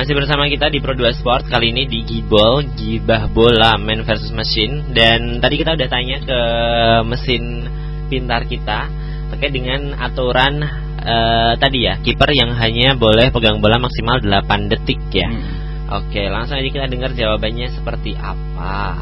Masih bersama kita di Pro2 Sport. Kali ini di Gibah Bola Man versus Machine. Dan tadi kita udah tanya ke mesin pintar kita terkait dengan aturan tadi ya, kiper yang hanya boleh pegang bola maksimal 8 detik ya. Oke, langsung aja kita dengar jawabannya seperti apa.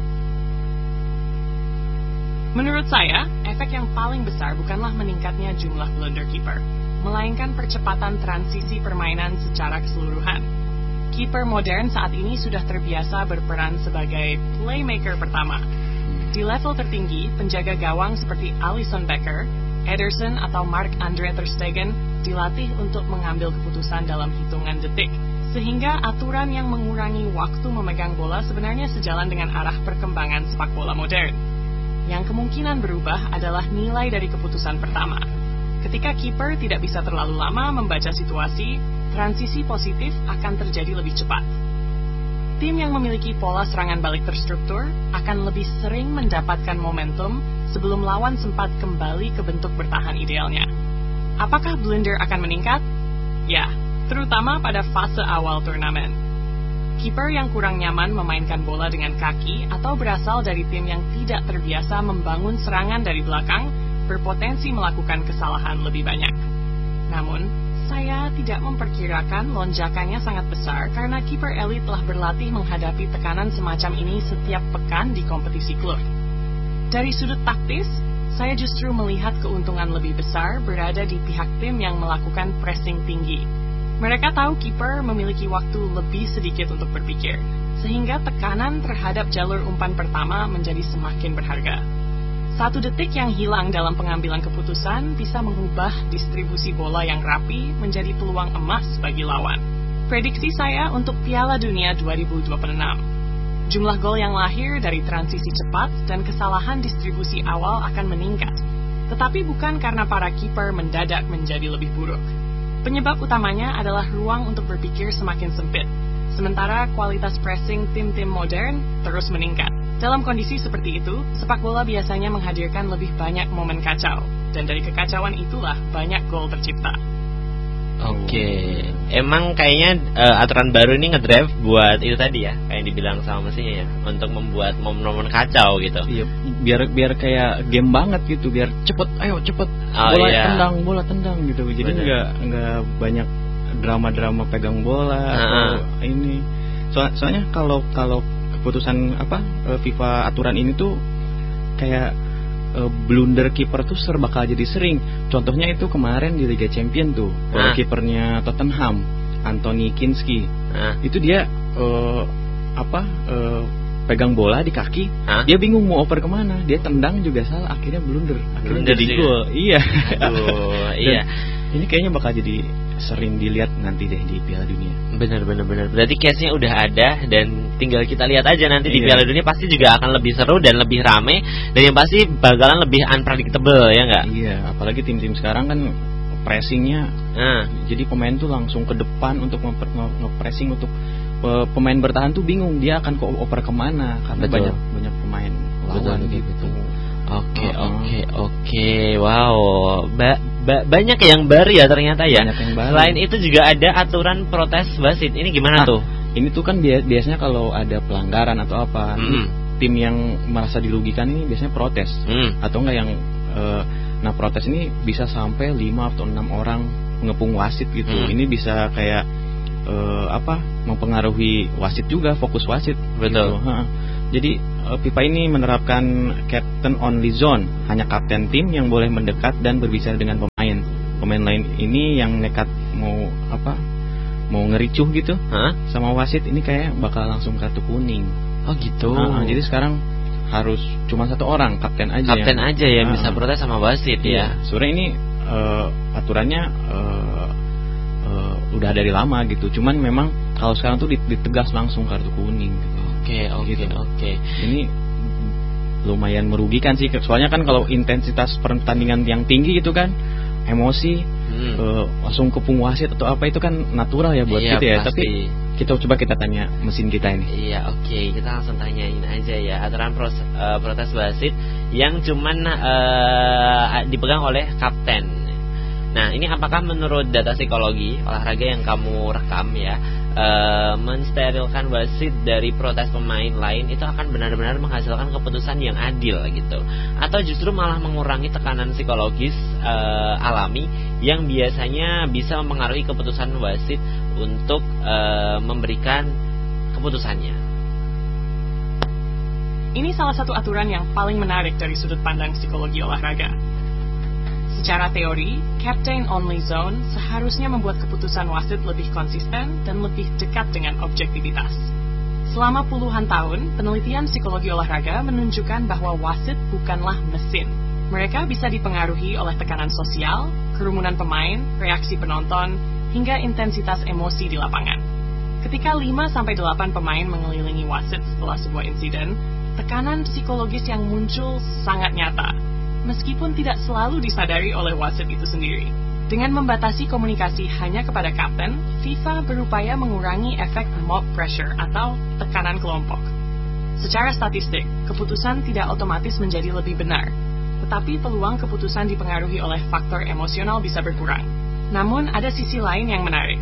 Menurut saya, efek yang paling besar bukanlah meningkatnya jumlah blunder kiper, melainkan percepatan transisi permainan secara keseluruhan. Kiper modern saat ini sudah terbiasa berperan sebagai playmaker pertama. Di level tertinggi, penjaga gawang seperti Alisson Becker, Ederson atau Marc-Andre ter Stegen dilatih untuk mengambil keputusan dalam hitungan detik, sehingga aturan yang mengurangi waktu memegang bola sebenarnya sejalan dengan arah perkembangan sepak bola modern. Yang kemungkinan berubah adalah nilai dari keputusan pertama. Ketika kiper tidak bisa terlalu lama membaca situasi, transisi positif akan terjadi lebih cepat. Tim yang memiliki pola serangan balik terstruktur akan lebih sering mendapatkan momentum sebelum lawan sempat kembali ke bentuk bertahan idealnya. Apakah blunder akan meningkat? Ya, terutama pada fase awal turnamen. Kiper yang kurang nyaman memainkan bola dengan kaki atau berasal dari tim yang tidak terbiasa membangun serangan dari belakang berpotensi melakukan kesalahan lebih banyak. Namun, saya tidak memperkirakan lonjakannya sangat besar karena kiper elit telah berlatih menghadapi tekanan semacam ini setiap pekan di kompetisi klub. Dari sudut taktis, saya justru melihat keuntungan lebih besar berada di pihak tim yang melakukan pressing tinggi. Mereka tahu kiper memiliki waktu lebih sedikit untuk berpikir, sehingga tekanan terhadap jalur umpan pertama menjadi semakin berharga. 1 detik yang hilang dalam pengambilan keputusan bisa mengubah distribusi bola yang rapi menjadi peluang emas bagi lawan. Prediksi saya untuk Piala Dunia 2026. Jumlah gol yang lahir dari transisi cepat dan kesalahan distribusi awal akan meningkat, tetapi bukan karena para kiper mendadak menjadi lebih buruk. Penyebab utamanya adalah ruang untuk berpikir semakin sempit, sementara kualitas pressing tim-tim modern terus meningkat. Dalam kondisi seperti itu, sepak bola biasanya menghadirkan lebih banyak momen kacau, dan dari kekacauan itulah banyak gol tercipta. Oke, emang kayaknya aturan baru ini ngedrive buat itu tadi ya, kayak yang dibilang sama mesinnya ya, untuk membuat momen-momen kacau gitu. Iya, biar kayak game banget gitu, biar cepet, ayo cepet, bola tendang gitu. Jadi nggak banyak drama-drama pegang bola atau ini. Soalnya kalau keputusan FIFA aturan ini tuh kayak blunder kiper tuh bakal jadi sering. Contohnya itu kemarin di Liga Champions tuh, kipernya Tottenham, Anthony Kinski. Itu dia pegang bola di kaki, dia bingung mau oper kemana, dia tendang juga salah, akhirnya blunder jadi gol. Iya. Aduh, iya. Ini kayaknya bakal jadi sering dilihat nanti deh di Piala Dunia. Benar. Berarti case-nya udah ada dan tinggal kita lihat aja nanti di Piala Dunia pasti juga akan lebih seru dan lebih rame, dan yang pasti bakalan lebih unpredictable ya nggak? Iya, apalagi tim-tim sekarang kan pressingnya, jadi pemain tuh langsung ke depan untuk nge-pressing untuk pemain bertahan tuh bingung dia akan oper kemana karena banyak pemain lawan gitu. Oke. Wow, banyak yang baru ya ternyata ya. Selain itu juga ada aturan protes wasit. Ini gimana tuh? Ini tuh kan biasanya kalau ada pelanggaran atau apa, tim yang merasa dirugikan ini biasanya protes, atau enggak yang protes ini bisa sampai 5 atau 6 orang mengepung wasit gitu. Ini bisa kayak mempengaruhi wasit juga, fokus wasit. Betul. Gitu. Jadi FIFA ini menerapkan captain only zone, hanya kapten tim yang boleh mendekat dan berbicara dengan pemain. Pemain lain ini yang nekat mau ngericuh gitu sama wasit, ini kayak bakal langsung kartu kuning. Oh gitu. Jadi sekarang harus cuma 1 orang, kapten aja yang bisa protes sama wasit ya. Sebenarnya ini aturannya udah dari lama gitu. Cuman memang kalau sekarang tuh ditegas langsung kartu kuning gitu. Oke. Ini lumayan merugikan sih. Soalnya kan kalau intensitas pertandingan yang tinggi gitu kan, emosi langsung kepung wasit atau apa, itu kan natural ya buat kita ya. Tapi kita tanya mesin kita ini. Iya, oke. Kita langsung tanyain aja ya aturan protes wasit yang cuman dipegang oleh kapten. Nah, ini apakah menurut data psikologi olahraga yang kamu rekam ya, mensterilkan wasit dari protes pemain lain itu akan benar-benar menghasilkan keputusan yang adil gitu, atau justru malah mengurangi tekanan psikologis alami yang biasanya bisa mempengaruhi keputusan wasit untuk memberikan keputusannya. Ini salah satu aturan yang paling menarik dari sudut pandang psikologi olahraga. Secara teori, captain only zone seharusnya membuat keputusan wasit lebih konsisten dan lebih dekat dengan objektivitas. Selama puluhan tahun, penelitian psikologi olahraga menunjukkan bahwa wasit bukanlah mesin. Mereka bisa dipengaruhi oleh tekanan sosial, kerumunan pemain, reaksi penonton, hingga intensitas emosi di lapangan. Ketika 5-8 pemain mengelilingi wasit setelah sebuah insiden, tekanan psikologis yang muncul sangat nyata, meskipun tidak selalu disadari oleh wasit itu sendiri. Dengan membatasi komunikasi hanya kepada kapten, FIFA berupaya mengurangi efek mob pressure atau tekanan kelompok. Secara statistik, keputusan tidak otomatis menjadi lebih benar, tetapi peluang keputusan dipengaruhi oleh faktor emosional bisa berkurang. Namun ada sisi lain yang menarik.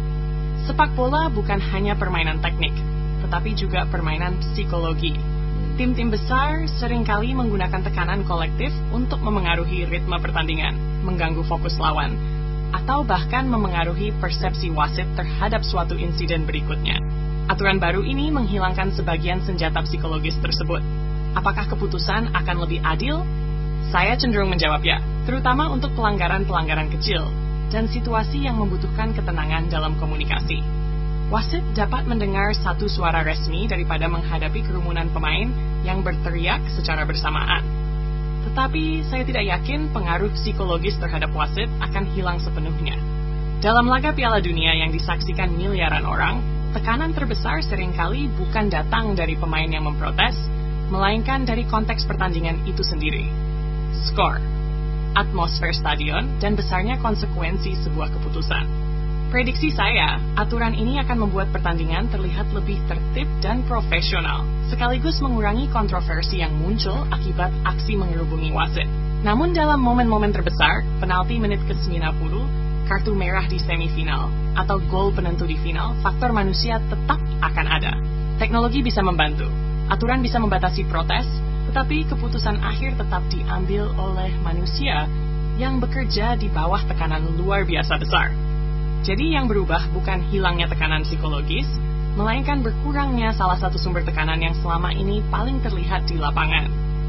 Sepak bola bukan hanya permainan teknik, tetapi juga permainan psikologi. Tim-tim besar seringkali menggunakan tekanan kolektif untuk memengaruhi ritme pertandingan, mengganggu fokus lawan, atau bahkan memengaruhi persepsi wasit terhadap suatu insiden berikutnya. Aturan baru ini menghilangkan sebagian senjata psikologis tersebut. Apakah keputusan akan lebih adil? Saya cenderung menjawab ya, terutama untuk pelanggaran-pelanggaran kecil dan situasi yang membutuhkan ketenangan dalam komunikasi. Wasit dapat mendengar satu suara resmi daripada menghadapi kerumunan pemain yang berteriak secara bersamaan. Tetapi saya tidak yakin pengaruh psikologis terhadap wasit akan hilang sepenuhnya. Dalam laga Piala Dunia yang disaksikan miliaran orang, tekanan terbesar seringkali bukan datang dari pemain yang memprotes, melainkan dari konteks pertandingan itu sendiri. Skor, atmosfer stadion, dan besarnya konsekuensi sebuah keputusan. Prediksi saya, aturan ini akan membuat pertandingan terlihat lebih tertib dan profesional, sekaligus mengurangi kontroversi yang muncul akibat aksi mengerubungi wasit. Namun dalam momen-momen terbesar, penalti menit ke-90, kartu merah di semifinal, atau gol penentu di final, faktor manusia tetap akan ada. Teknologi bisa membantu, aturan bisa membatasi protes, tetapi keputusan akhir tetap diambil oleh manusia yang bekerja di bawah tekanan luar biasa besar. Jadi yang berubah bukan hilangnya tekanan psikologis, melainkan berkurangnya salah satu sumber tekanan yang selama ini paling terlihat di lapangan.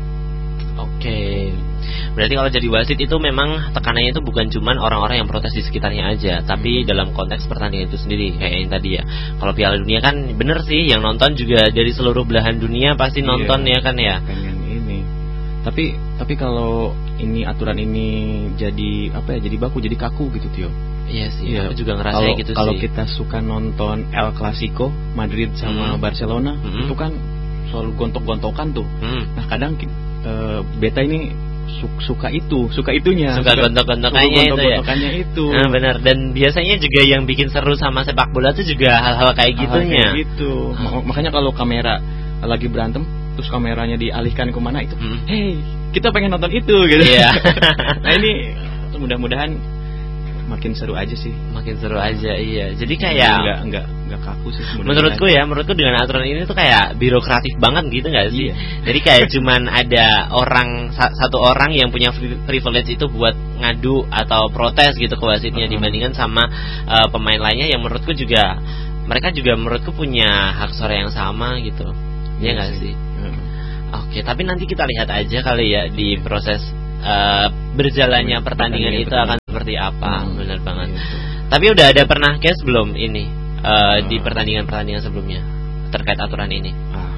Oke, berarti kalau jadi wasit itu memang tekanannya itu bukan cuma orang-orang yang protes di sekitarnya aja, tapi dalam konteks pertandingan itu sendiri, kayak yang tadi ya. Kalau Piala Dunia kan bener sih, yang nonton juga dari seluruh belahan dunia pasti nonton ya kan ya. Pengen ini. Tapi kalau ini aturan ini jadi apa ya? Jadi baku, jadi kaku gitu Tio. Iya sih, aku juga ngerasa gitu sih. Kalau kita suka nonton El Clasico, Madrid sama Barcelona, itu kan selalu gontok-gontokan tuh. Nah kadang beta ini suka itunya. Suka gontok-gontokannya itu. Nah benar, dan biasanya juga yang bikin seru sama sepak bola itu juga hal-hal kayak gitunya. Gitu. Makanya kalau kamera lagi berantem, terus kameranya dialihkan kemana itu, hey kita pengen nonton itu gitu. Iya. Nah ini mudah-mudahan makin seru aja sih. Makin seru aja, iya. Jadi kayak enggak kaku sih menurutku dengan aturan ini tuh kayak birokratif banget gitu enggak sih? Iya. Jadi kayak cuman ada satu orang yang punya privilege itu buat ngadu atau protes gitu ke wasitnya, dibandingkan sama pemain lainnya yang menurutku juga mereka juga menurutku punya hak suara yang sama gitu. Iya enggak sih? Oke, tapi nanti kita lihat aja kali ya di proses berjalannya pertandingan itu akan seperti apa. Benar banget. Gitu. Tapi udah ada pernah case belum ini di pertandingan sebelumnya terkait aturan ini?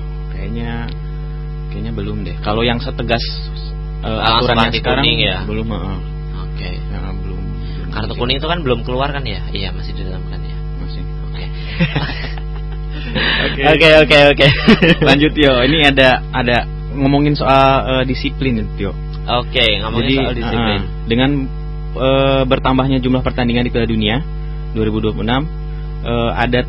Kayaknya belum deh. Kalau yang setegas aturan yang sekarang ya? Belum. Oke. Ya, belum. Kartu kuning itu kan belum keluar kan ya? Iya, masih di dalam kan ya? Masih. Oke. Lanjut Tio. Ini ada ngomongin soal disiplin Tio. Oke, ngomongin soal disiplin. Dengan bertambahnya jumlah pertandingan di Piala Dunia 2026, ada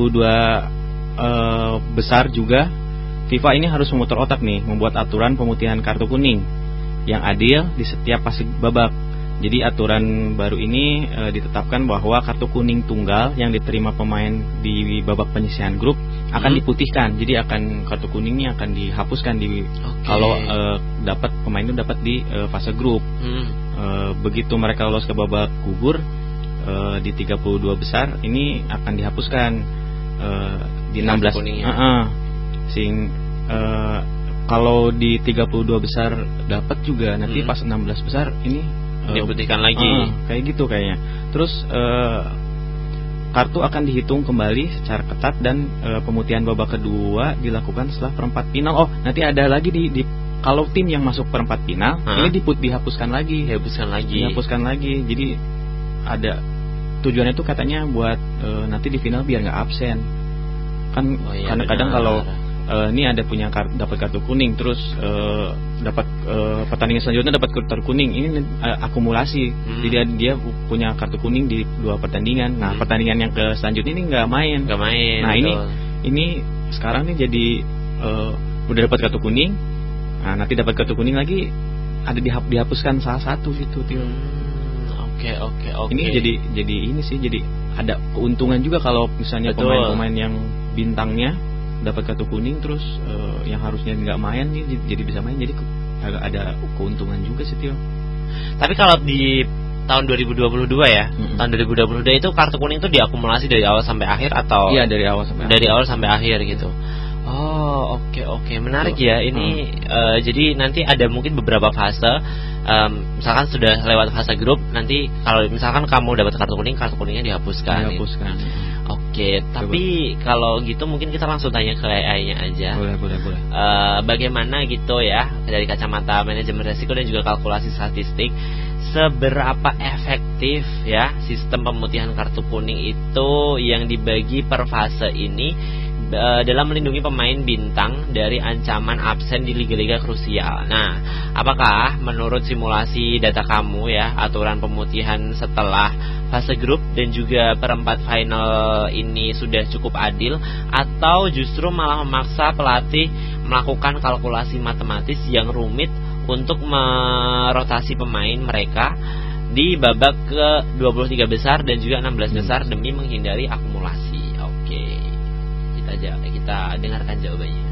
32 besar juga. FIFA ini harus memutar otak nih, membuat aturan pemutihan kartu kuning yang adil di setiap fase babak. Jadi aturan baru ini ditetapkan bahwa kartu kuning tunggal yang diterima pemain di babak penyisihan grup akan diputihkan. Jadi kartu kuningnya akan dihapuskan kalau dapat pemain itu dapat di fase grup. Begitu mereka lolos ke babak gugur di 32 besar, ini akan dihapuskan di 16 kuningnya. Kalau di 32 besar dapat juga nanti pas 16 besar ini diputihkan lagi. Kayak gitu kayaknya. Terus kartu akan dihitung kembali secara ketat dan pemutihan babak kedua dilakukan setelah perempat final. Oh, nanti ada lagi di kalau tim yang masuk perempat final ini dihapuskan lagi. Dihapuskan lagi. Jadi ada tujuannya itu katanya buat nanti di final biar nggak absen. Kan kadang-kadang kalau ini ada dapat kartu kuning terus dapat pertandingan selanjutnya dapat kartu kuning, ini akumulasi. Jadi dia punya kartu kuning di 2 pertandingan. Nah, pertandingan yang ke selanjutnya ini nggak main. Nah, ini sekarang nih jadi udah dapat kartu kuning. Nah, nanti dapat kartu kuning lagi ada dihapuskan salah satu gitu, Tio. Oke. Ini jadi ini sih, jadi ada keuntungan juga kalau misalnya pemain-pemain yang bintangnya dapat kartu kuning terus yang harusnya nggak main nih jadi bisa main, jadi ada keuntungan juga sih, Tio. Tapi kalau di tahun 2022 ya, tahun 2022 itu kartu kuning itu diakumulasi dari awal sampai akhir atau? Iya, dari awal sampai akhir gitu. Oh, oke, menarik ya ini. Jadi nanti ada mungkin beberapa fase. Misalkan sudah lewat fase grup, nanti kalau misalkan kamu dapat kartu kuningnya dihapuskan. Oke, tapi kalau gitu mungkin kita langsung tanya ke AI-nya aja. Boleh. Bagaimana gitu ya dari kacamata manajemen risiko dan juga kalkulasi statistik, seberapa efektif ya sistem pemutihan kartu kuning itu yang dibagi per fase ini dalam melindungi pemain bintang dari ancaman absen di liga-liga krusial. Nah, apakah menurut simulasi data kamu ya, aturan pemutihan setelah fase grup dan juga perempat final ini sudah cukup adil, atau justru malah memaksa pelatih melakukan kalkulasi matematis yang rumit untuk merotasi pemain mereka di babak ke 23 besar dan juga 16 besar demi menghindari akumulasi? Oke. Kita dengarkan jawabannya.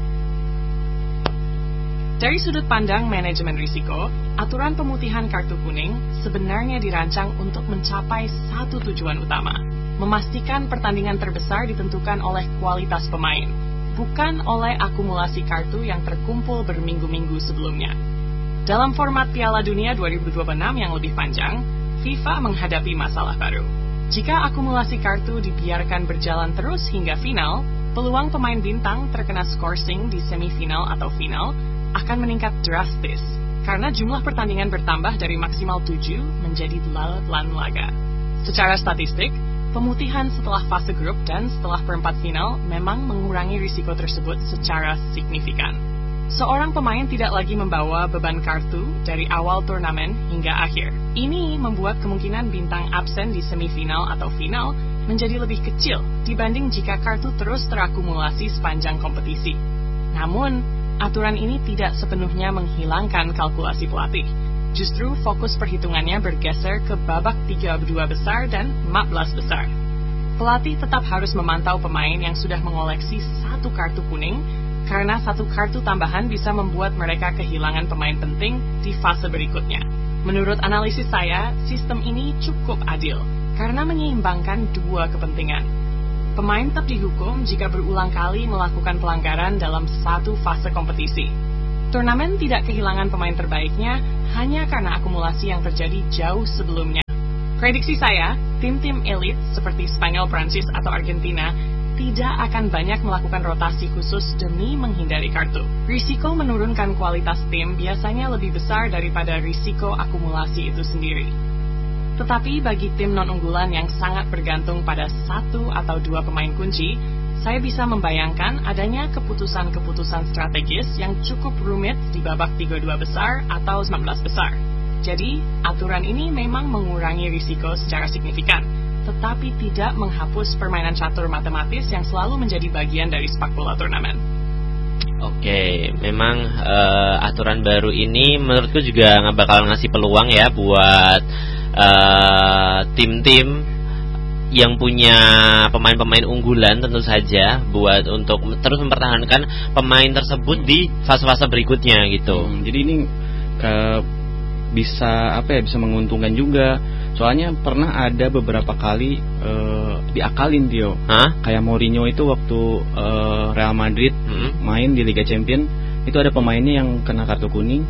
Dari sudut pandang manajemen risiko, aturan pemutihan kartu kuning sebenarnya dirancang untuk mencapai satu tujuan utama, memastikan pertandingan terbesar ditentukan oleh kualitas pemain, bukan oleh akumulasi kartu yang terkumpul berminggu-minggu sebelumnya. Dalam format Piala Dunia 2026 yang lebih panjang, FIFA menghadapi masalah baru. Jika akumulasi kartu dibiarkan berjalan terus hingga final, peluang pemain bintang terkena scoring di semifinal atau final akan meningkat drastis karena jumlah pertandingan bertambah dari maksimal 7 menjadi 8 laga. Secara statistik, pemutihan setelah fase grup dan setelah perempat final memang mengurangi risiko tersebut secara signifikan. Seorang pemain tidak lagi membawa beban kartu dari awal turnamen hingga akhir. Ini membuat kemungkinan bintang absen di semifinal atau final menjadi lebih kecil dibanding jika kartu terus terakumulasi sepanjang kompetisi. Namun, aturan ini tidak sepenuhnya menghilangkan kalkulasi pelatih. Justru fokus perhitungannya bergeser ke babak 32 besar dan 14 besar. Pelatih tetap harus memantau pemain yang sudah mengoleksi satu kartu kuning, karena satu kartu tambahan bisa membuat mereka kehilangan pemain penting di fase berikutnya. Menurut analisis saya, sistem ini cukup adil karena menyeimbangkan dua kepentingan. Pemain tetap dihukum jika berulang kali melakukan pelanggaran dalam satu fase kompetisi. Turnamen tidak kehilangan pemain terbaiknya hanya karena akumulasi yang terjadi jauh sebelumnya. Prediksi saya, tim-tim elit seperti Spanyol, Prancis, atau Argentina tidak akan banyak melakukan rotasi khusus demi menghindari kartu. Risiko menurunkan kualitas tim biasanya lebih besar daripada risiko akumulasi itu sendiri. Tetapi bagi tim non-unggulan yang sangat bergantung pada satu atau dua pemain kunci, saya bisa membayangkan adanya keputusan-keputusan strategis yang cukup rumit di babak 32 besar atau 19 besar. Jadi, aturan ini memang mengurangi risiko secara signifikan, tetapi tidak menghapus permainan catur matematis yang selalu menjadi bagian dari sepak bola turnamen. Oke, memang aturan baru ini menurutku juga nggak bakalan ngasih peluang ya buat tim-tim yang punya pemain-pemain unggulan tentu saja buat untuk terus mempertahankan pemain tersebut di fase-fase berikutnya gitu. Jadi ini bisa bisa menguntungkan juga. Soalnya pernah ada beberapa kali diakalin Tio. Kayak Mourinho itu waktu Real Madrid main di Liga Champions, itu ada pemainnya yang kena kartu kuning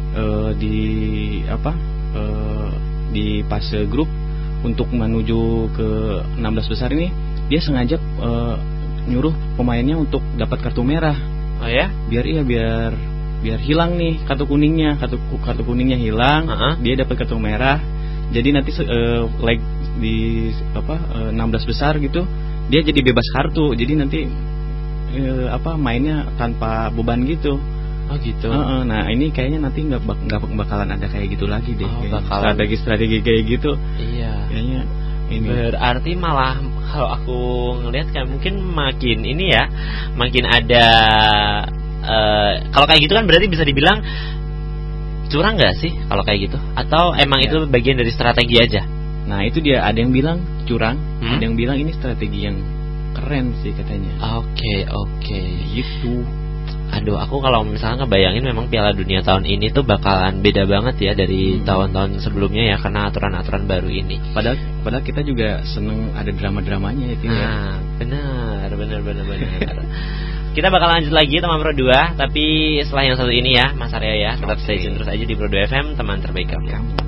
di fase grup untuk menuju ke 16 besar ini. Dia sengaja nyuruh pemainnya untuk dapat kartu merah. Oh ya? Biar hilang nih kartu kuningnya hilang, dia dapat kartu merah. Jadi nanti leg di 16 besar gitu dia jadi bebas kartu. Jadi nanti mainnya tanpa beban gitu. Oh gitu. Nah ini kayaknya nanti nggak bakalan ada kayak gitu lagi deh. Strategi kayak gitu. Iya. Kayaknya ini. Berarti malah kalau aku ngelihat kayak mungkin makin ini ya, makin ada. Kalau kayak gitu kan berarti bisa dibilang curang nggak sih kalau kayak gitu? Atau emang itu bagian dari strategi aja? Nah itu dia, ada yang bilang curang, ada yang bilang ini strategi yang keren sih katanya. Oke. Gitu. Aduh, aku kalau misalnya ngebayangin memang Piala Dunia tahun ini tuh bakalan beda banget ya dari tahun-tahun sebelumnya ya, karena aturan-aturan baru ini. Padahal kita juga seneng ada drama-dramanya itu ya. Benar. Kita bakal lanjut lagi teman Pro 2, tapi setelah yang satu ini ya Mas Arya ya. Tetap stay tune terus aja di Pro 2 FM, teman terbaik kamu.